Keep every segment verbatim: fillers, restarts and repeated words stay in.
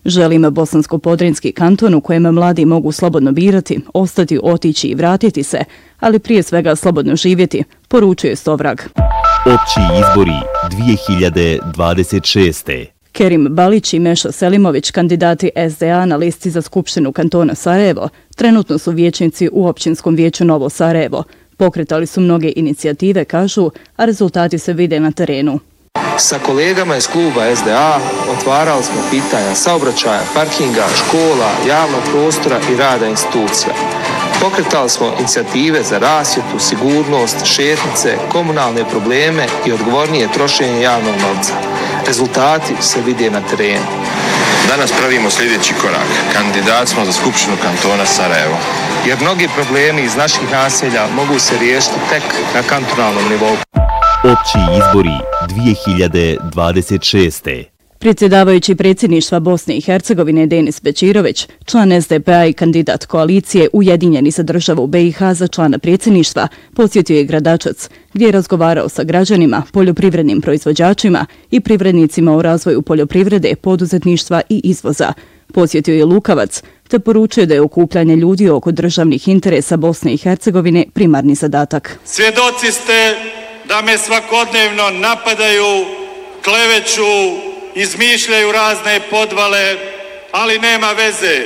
Želimo bosansko-podrinjski kanton u kojem mladi mogu slobodno birati, ostati, otići i vratiti se, ali prije svega slobodno živjeti, poručuje Stovrag. Opći izbori dvije hiljade dvadeset šeste. Kerim Balić i Meša Selimović, kandidati S D A na listi za Skupštinu kantona Sarajevo, trenutno su vijećnici u Općinskom vijeću Novo Sarajevo. Pokretali su mnoge inicijative, kažu, a rezultati se vide na terenu. Sa kolegama iz kluba S D A otvarali smo pitanja saobraćaja, parkinga, škola, javnog prostora i rada institucija. Pokretali smo inicijative za rasvjetu, sigurnost, šetnice, komunalne probleme i odgovornije trošenje javnog novca. Rezultati se vide na terenu. Danas pravimo sljedeći korak. Kandidat smo za Skupštinu kantona Sarajevo. Jer mnogi problemi iz naših naselja mogu se riješiti tek na kantonalnom nivou. Opći izbori dvije hiljade dvadeset šeste. Predsjedavajući predsjedništva Bosne i Hercegovine Denis Bećirović, član S D P A i kandidat koalicije Ujedinjeni za državu B i H za člana predsjedništva, posjetio je Gradačac, gdje je razgovarao sa građanima, poljoprivrednim proizvođačima i privrednicima o razvoju poljoprivrede, poduzetništva i izvoza. Posjetio je Lukavac, te poručio da je okupljanje ljudi oko državnih interesa Bosne i Hercegovine primarni zadatak. Svjedoci ste da me svakodnevno napadaju, kleveću, izmišljaju razne podvale, ali nema veze.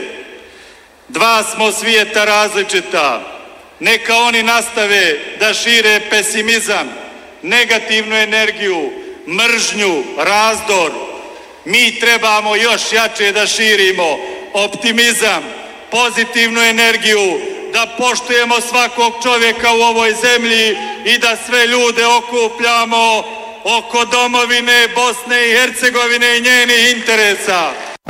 Dva smo svijeta različita. Neka oni nastave da šire pesimizam, negativnu energiju, mržnju, razdor. Mi trebamo još jače da širimo optimizam, pozitivnu energiju, da poštujemo svakog čovjeka u ovoj zemlji i da sve ljude okupljamo oko domovine Bosne i Hercegovine i njenih interesa.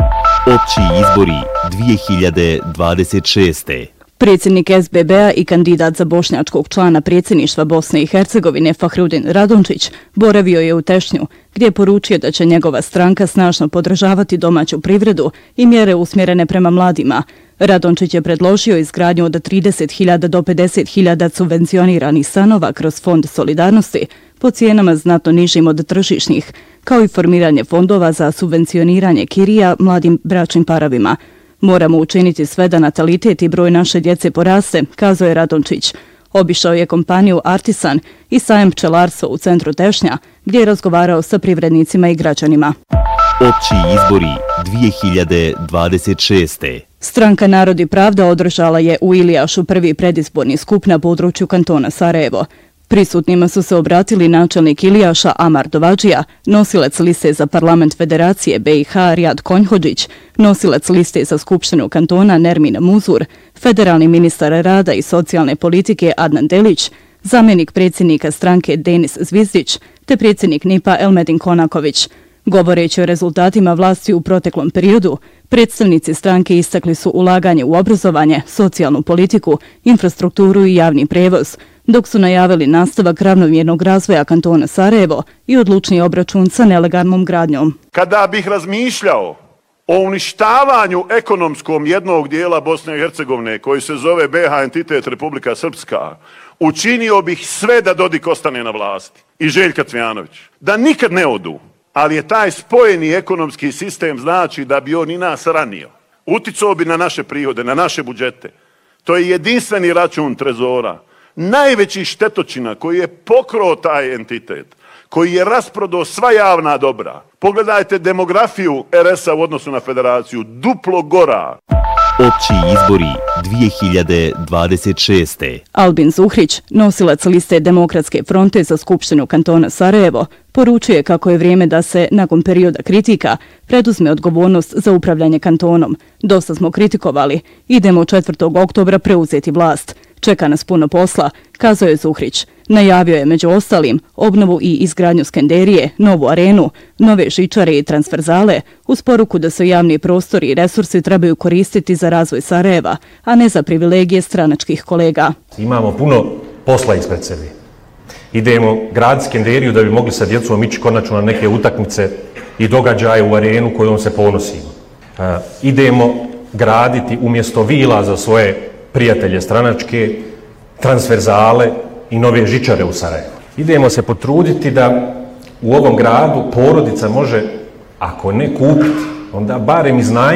Opći izbori dvije hiljade dvadeset šeste. Predsjednik S B B A i kandidat za bošnjačkog člana predsjedništva Bosne i Hercegovine Fahrudin Radončić boravio je u Tešnju, gdje je poručio da će njegova stranka snažno podržavati domaću privredu i mjere usmjerene prema mladima. Radončić je predložio izgradnju od trideset hiljada do pedeset hiljada subvencioniranih stanova kroz Fond solidarnosti po cijenama znatno nižim od tržišnih, kao i formiranje fondova za subvencioniranje kirija mladim bračnim parovima. Moramo učiniti sve da natalitet i broj naše djece poraste, kazao je Radončić. Obišao je kompaniju Artisan i sajem pčelarstva u centru Tešnja, gdje je razgovarao sa privrednicima i građanima. Opći izbori dvije hiljade dvadeset šeste. Stranka Narod i pravda održala je u Ilijašu prvi predizborni skup na području kantona Sarajevo. Prisutnima su se obratili načelnik Ilijaša Amar Dovadžija, nosilac liste za parlament Federacije B i H Rijad Konjhodžić, nosilac liste za Skupštinu kantona Nermin Muzur, federalni ministar rada i socijalne politike Adnan Delić, zamjenik predsjednika stranke Denis Zvizdić, te predsjednik N I P A Elmedin Konaković. Govoreći o rezultatima vlasti u proteklom periodu, predstavnici stranke istakli su ulaganje u obrazovanje, socijalnu politiku, infrastrukturu i javni prevoz, dok su najavili nastavak ravnomjernog razvoja kantona Sarajevo i odlučni obračun sa nelegalnom gradnjom. Kada bih razmišljao o uništavanju ekonomskom jednog dijela Bosne i Hercegovine, koji se zove B H entitet Republika Srpska, učinio bih sve da Dodik ostane na vlasti i Željka Cvijanović, da nikad ne odu. Ali je taj spojeni ekonomski sistem znači da bi on i nas ranio. Uticao bi na naše prihode, na naše budžete. To je jedinstveni račun trezora. Najveći štetočina koji je pokrao taj entitet, koji je rasprodao sva javna dobra. Pogledajte demografiju R S A u odnosu na federaciju, duplo gora. Opći izbori dvije hiljade dvadeset šeste. Albin Zuhrić, nosilac liste Demokratske fronte za Skupštinu kantona Sarajevo, poručuje kako je vrijeme da se, nakon perioda kritika, preduzme odgovornost za upravljanje kantonom. Dosta smo kritikovali, idemo četvrtog oktobra preuzeti vlast. Čeka nas puno posla, kazao je Zuhrić. Najavio je među ostalim obnovu i izgradnju Skenderije, novu arenu, nove žičare i transverzale, uz poruku da se javni prostori i resursi trebaju koristiti za razvoj Sarajeva, a ne za privilegije stranačkih kolega. Imamo puno posla ispred sebe. Idemo graditi Skenderiju da bi mogli sa djecom ići konačno na neke utakmice i događaje u arenu kojom se ponosimo. Uh, idemo graditi umjesto vila za svoje prijatelje stranačke, transverzale i nove žičare u Sarajevu. Idemo se potruditi da u ovom gradu porodica može, ako ne kupiti, onda barem iznajmiti